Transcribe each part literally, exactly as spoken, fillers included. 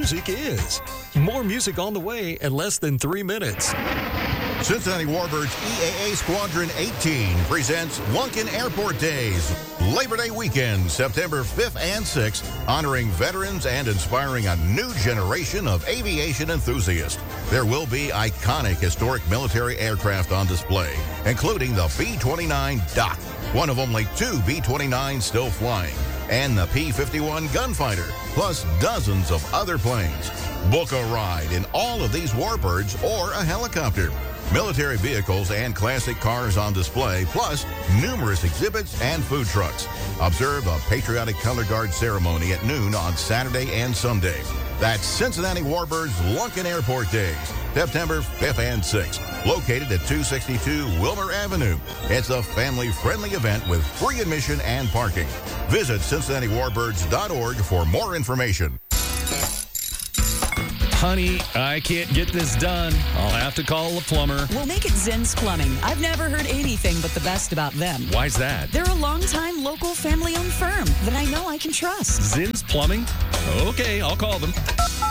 music is. More music on the way in less than three minutes. Cincinnati Warbirds E A A Squadron eighteen presents Lunken Airport Days. Labor Day weekend, September fifth and sixth, honoring veterans and inspiring a new generation of aviation enthusiasts. There will be iconic historic military aircraft on display, including the B twenty-nine Doc, one of only two B twenty-nines still flying, and the P fifty-one Gunfighter, plus dozens of other planes. Book a ride in all of these Warbirds or a helicopter. Military vehicles and classic cars on display, plus numerous exhibits and food trucks. Observe a patriotic color guard ceremony at noon on Saturday and Sunday. That's Cincinnati Warbirds Lunken Airport Days, September fifth and sixth, located at two sixty-two Wilmer Avenue. It's a family-friendly event with free admission and parking. Visit Cincinnati Warbirds dot org for more information. Honey, I can't get this done. I'll have to call a plumber. We'll make it Zinn's Plumbing. I've never heard anything but the best about them. Why's that? They're a long-time local family-owned firm that I know I can trust. Zinn's Plumbing? Okay, I'll call them.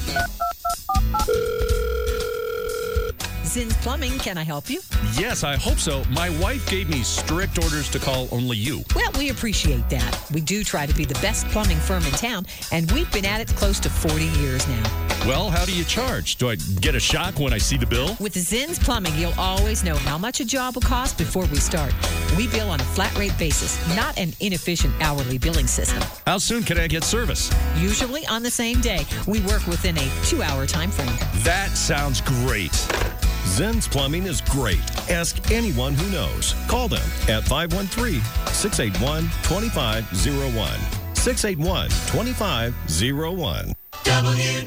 Zinn's Plumbing, can I help you? Yes, I hope so. My wife gave me strict orders to call only you. Well, we appreciate that. We do try to be the best plumbing firm in town, and we've been at it close to forty years now. Well, how do you charge? Do I get a shock when I see the bill? With Zinn's Plumbing, you'll always know how much a job will cost before we start. We bill on a flat rate basis, not an inefficient hourly billing system. How soon can I get service? Usually on the same day. We work within a two-hour time frame. That sounds great. Zinn's Plumbing is great. Ask anyone who knows. Call them at five one three, six eight one, two five zero one. six eight one, two five zero one. W